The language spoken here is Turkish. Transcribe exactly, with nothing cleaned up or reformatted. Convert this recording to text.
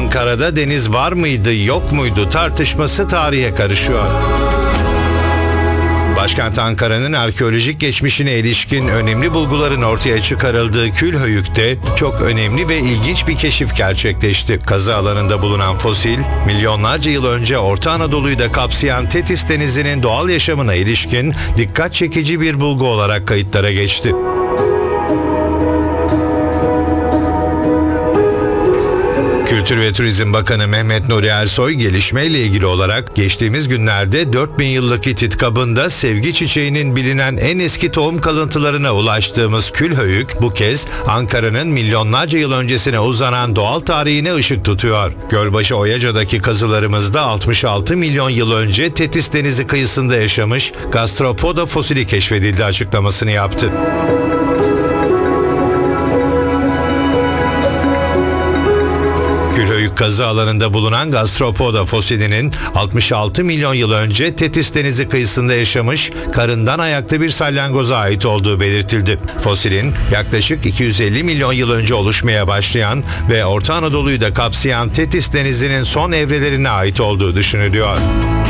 Ankara'da deniz var mıydı, yok muydu tartışması tarihe karışıyor. Başkent Ankara'nın arkeolojik geçmişine ilişkin önemli bulguların ortaya çıkarıldığı Külhöyük'te çok önemli ve ilginç bir keşif gerçekleşti. Kazı alanında bulunan fosil, milyonlarca yıl önce Orta Anadolu'yu da kapsayan Tetis Denizi'nin doğal yaşamına ilişkin dikkat çekici bir bulgu olarak kayıtlara geçti. Kültür ve Turizm Bakanı Mehmet Nuri Ersoy gelişmeyle ilgili olarak geçtiğimiz günlerde dört bin yıllık Hitit kabında sevgi çiçeğinin bilinen en eski tohum kalıntılarına ulaştığımız Külhöyük bu kez Ankara'nın milyonlarca yıl öncesine uzanan doğal tarihine ışık tutuyor. Gölbaşı Oyaca'daki kazılarımızda altmış altı milyon yıl önce Tetis Denizi kıyısında yaşamış Gastropoda fosili keşfedildi açıklamasını yaptı. Külhöyük kazı alanında bulunan Gastropoda fosilinin altmış altı milyon yıl önce Tetis Denizi kıyısında yaşamış karından ayaklı bir salyangoza ait olduğu belirtildi. Fosilin yaklaşık iki yüz elli milyon yıl önce oluşmaya başlayan ve Orta Anadolu'yu da kapsayan Tetis Denizi'nin son evrelerine ait olduğu düşünülüyor.